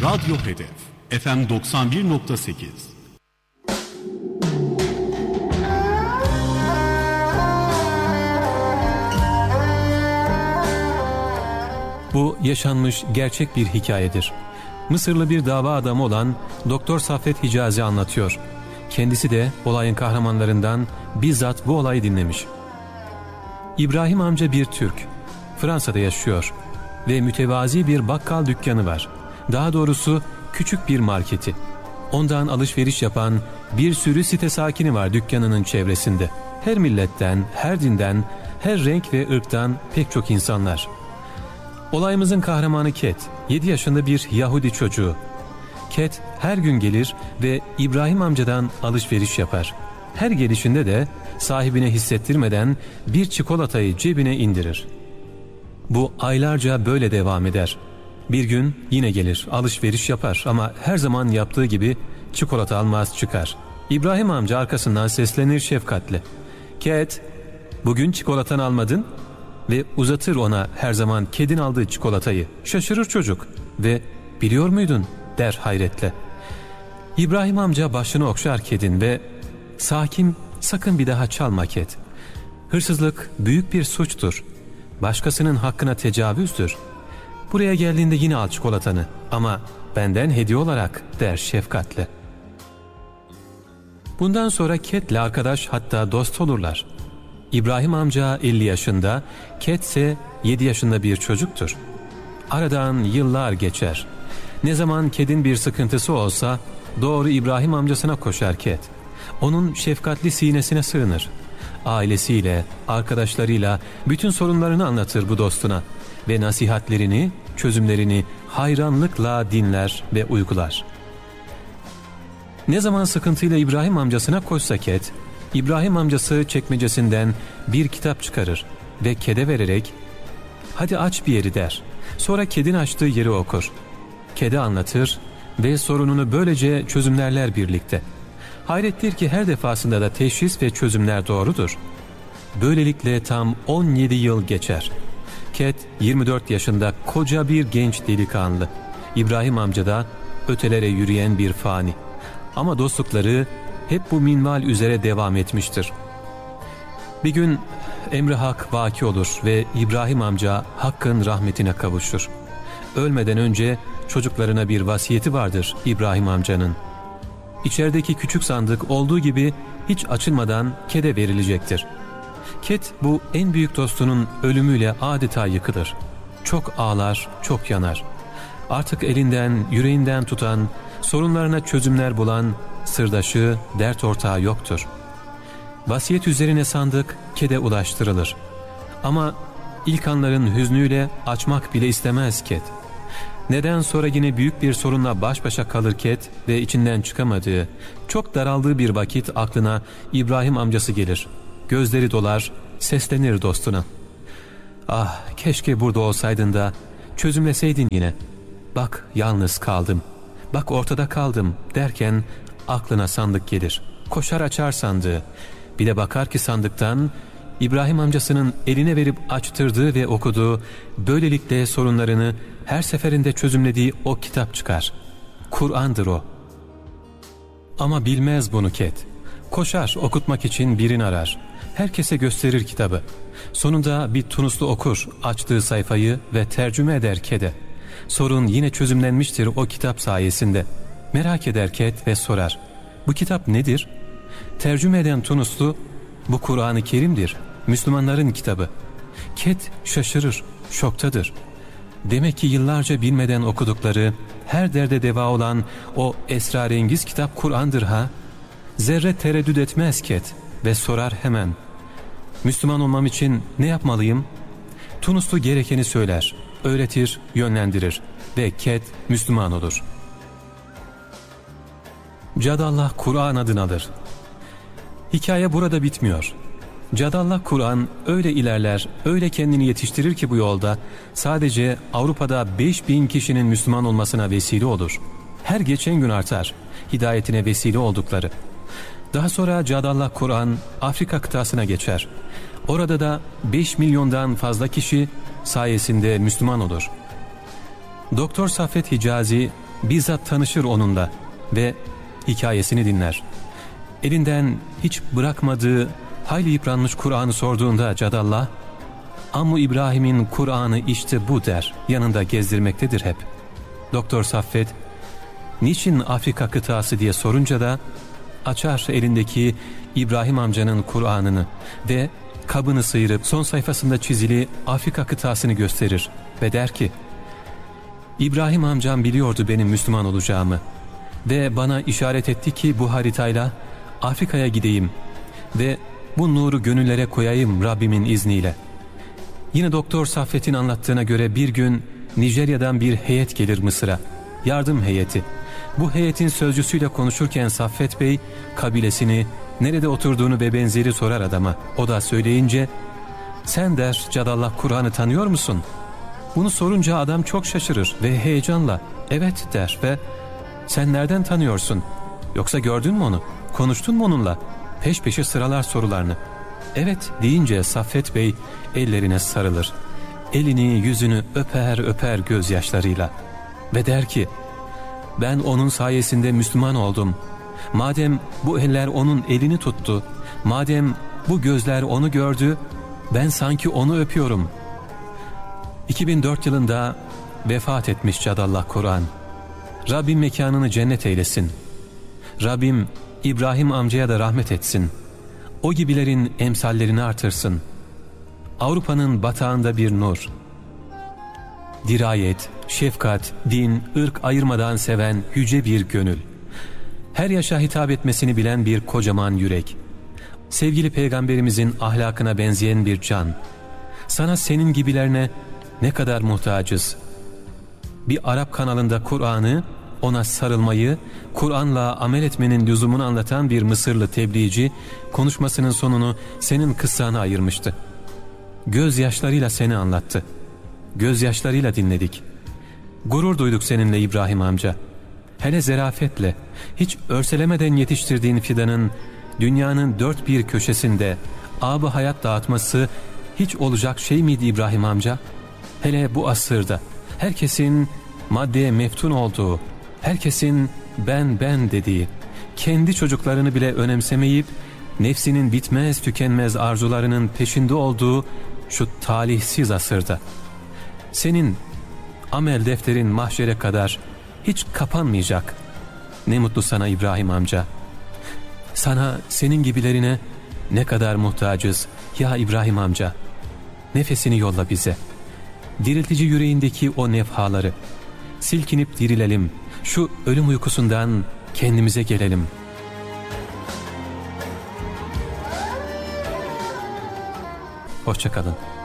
Radyo Hedef FM 91.8. Bu yaşanmış gerçek bir hikayedir. Mısırlı bir dava adamı olan Doktor Saffet Hicazi anlatıyor. Kendisi de olayın kahramanlarından bizzat bu olayı dinlemiş. İbrahim amca bir Türk. Fransa'da yaşıyor ve mütevazi bir bakkal dükkanı var. Daha doğrusu küçük bir marketi. Ondan alışveriş yapan bir sürü site sakini var dükkanının çevresinde. Her milletten, her dinden, her renk ve ırktan pek çok insanlar. Olayımızın kahramanı Ket, 7 yaşında bir Yahudi çocuğu. Ket her gün gelir ve İbrahim amcadan alışveriş yapar. Her gelişinde de sahibine hissettirmeden bir çikolatayı cebine indirir. Bu aylarca böyle devam eder. Bir gün yine gelir, alışveriş yapar ama her zaman yaptığı gibi çikolata almaz çıkar. İbrahim amca arkasından seslenir şefkatle. "Ket, bugün çikolatanı almadın?" Ve uzatır ona her zaman Ked'in aldığı çikolatayı. Şaşırır çocuk ve "Biliyor muydun?" der hayretle. İbrahim amca başını okşar Ked'in ve "Sakin, sakın bir daha çalma Ked. Hırsızlık büyük bir suçtur. Başkasının hakkına tecavüzdür. Buraya geldiğinde yine al çikolatanı ama benden hediye olarak" der şefkatle. Bundan sonra Ked'le arkadaş, hatta dost olurlar. İbrahim amca 50 yaşında, Ket ise 7 yaşında bir çocuktur. Aradan yıllar geçer. Ne zaman Ked'in bir sıkıntısı olsa doğru İbrahim amcasına koşar Ket. Onun şefkatli sinesine sığınır. Ailesiyle, arkadaşlarıyla bütün sorunlarını anlatır bu dostuna ve nasihatlerini, çözümlerini hayranlıkla dinler ve uygular. Ne zaman sıkıntıyla İbrahim amcasına koşsa Ket, İbrahim amcası çekmecesinden bir kitap çıkarır ve Ked'e vererek "Hadi aç bir yeri" der. Sonra Ked'in açtığı yeri okur. Ked'e anlatır ve sorununu böylece çözümlerler birlikte. Hayrettir ki her defasında da teşhis ve çözümler doğrudur. Böylelikle tam 17 yıl geçer. Ked 24 yaşında koca bir genç delikanlı. İbrahim amca da ötelere yürüyen bir fani. Ama dostlukları hep bu minval üzere devam etmiştir. Bir gün emri hak vaki olur ve İbrahim amca Hakk'ın rahmetine kavuşur. Ölmeden önce çocuklarına bir vasiyeti vardır İbrahim amcanın. İçerideki küçük sandık olduğu gibi hiç açılmadan Ked'e verilecektir. Ked bu en büyük dostunun ölümüyle adeta yıkılır. Çok ağlar, çok yanar. Artık elinden, yüreğinden tutan, sorunlarına çözümler bulan sırdaşı, dert ortağı yoktur. Vasiyet üzerine sandık Ked'e ulaştırılır. Ama ilk anların hüznüyle açmak bile istemez Ked. Neden sonra yine büyük bir sorunla baş başa kalır Ked ve içinden çıkamadığı, çok daraldığı bir vakit aklına İbrahim amcası gelir. Gözleri dolar, seslenir dostuna. "Ah, keşke burada olsaydın da çözümleseydin yine. Bak yalnız kaldım, bak ortada kaldım" derken aklına sandık gelir. Koşar açar sandığı. Bir de bakar ki sandıktan İbrahim amcasının eline verip açtırdığı ve okuduğu, böylelikle sorunlarını her seferinde çözümlediği o kitap çıkar. Kur'an'dır o. Ama bilmez bunu Ked. Koşar okutmak için birini arar. Herkese gösterir kitabı. Sonunda bir Tunuslu okur açtığı sayfayı ve tercüme eder Ked'e. Sorun yine çözümlenmiştir o kitap sayesinde. Merak eder Ked ve sorar. "Bu kitap nedir?" Tercüme eden Tunuslu, "Bu Kur'an-ı Kerim'dir, Müslümanların kitabı." Ked şaşırır, şoktadır. Demek ki yıllarca bilmeden okudukları, her derde deva olan o esrarengiz kitap Kur'an'dır ha? Zerre tereddüt etmez Ked ve sorar hemen. "Müslüman olmam için ne yapmalıyım?" Tunuslu gerekeni söyler, öğretir, yönlendirir ve Ked Müslüman olur. Cadallah Kur'an adını alır. Hikaye burada bitmiyor. Cadallah Kur'an öyle ilerler, öyle kendini yetiştirir ki bu yolda sadece Avrupa'da 5000 kişinin Müslüman olmasına vesile olur. Her geçen gün artar, hidayetine vesile oldukları. Daha sonra Cadallah Kur'an Afrika kıtasına geçer. Orada da 5 milyondan fazla kişi sayesinde Müslüman olur. Doktor Saffet Hicazi bizzat tanışır onunla ve hikayesini dinler. Elinden hiç bırakmadığı hayli yıpranmış Kur'an'ı sorduğunda Cadallah, Ammu İbrahim'in Kur'an'ı işte bu der, yanında gezdirmektedir hep. Doktor Saffet, niçin Afrika kıtası diye sorunca da açar elindeki İbrahim amcanın Kur'an'ını ve kabını sıyırıp son sayfasında çizili Afrika kıtasını gösterir ve der ki, İbrahim amcam biliyordu benim Müslüman olacağımı ve bana işaret etti ki bu haritayla Afrika'ya gideyim ve bu nuru gönüllere koyayım Rabbimin izniyle. Yine Doktor Saffet'in anlattığına göre bir gün Nijerya'dan bir heyet gelir Mısır'a, yardım heyeti. Bu heyetin sözcüsüyle konuşurken Saffet Bey kabilesini, nerede oturduğunu ve benzeri sorar adama. O da söyleyince, sen der Cadallah Kur'an'ı tanıyor musun? Bunu sorunca adam çok şaşırır ve heyecanla evet der ve sen nereden tanıyorsun? Yoksa gördün mü onu? Konuştun mu onunla? Peş peşe sıralar sorularını. Evet deyince Saffet Bey ellerine sarılır. Elini yüzünü öper öper gözyaşlarıyla ve der ki, ben onun sayesinde Müslüman oldum. Madem bu eller onun elini tuttu, madem bu gözler onu gördü, ben sanki onu öpüyorum. 2004 yılında vefat etmiş Cadallah Kur'an. Rabbim mekanını cennet eylesin. Rabbim İbrahim amcaya da rahmet etsin. O gibilerin emsallerini artırsın. Avrupa'nın batağında bir nur. Dirayet, şefkat, din, ırk ayırmadan seven yüce bir gönül. Her yaşa hitap etmesini bilen bir kocaman yürek. Sevgili Peygamberimizin ahlakına benzeyen bir can. Sana senin gibilerine ne kadar muhtacız. Bir Arap kanalında Kur'an'ı, ona sarılmayı, Kur'an'la amel etmenin lüzumunu anlatan bir Mısırlı tebliğci konuşmasının sonunu senin kıssana ayırmıştı. Gözyaşlarıyla seni anlattı. Gözyaşlarıyla dinledik. Gurur duyduk seninle İbrahim amca. Hele zerafetle, hiç örselemeden yetiştirdiğin fidanın dünyanın dört bir köşesinde âb-ı hayat dağıtması hiç olacak şey miydi İbrahim amca? Hele bu asırda herkesin maddeye meftun olduğu, herkesin ben dediği, kendi çocuklarını bile önemsemeyip nefsinin bitmez tükenmez arzularının peşinde olduğu şu talihsiz asırda. Senin amel defterin mahşere kadar hiç kapanmayacak. Ne mutlu sana İbrahim amca. Sana, senin gibilerine ne kadar muhtacız ya İbrahim amca. Nefesini yolla bize. Diriltici yüreğindeki o nefhaları. Silkinip dirilelim. Şu ölüm uykusundan kendimize gelelim. Hoşça kalın.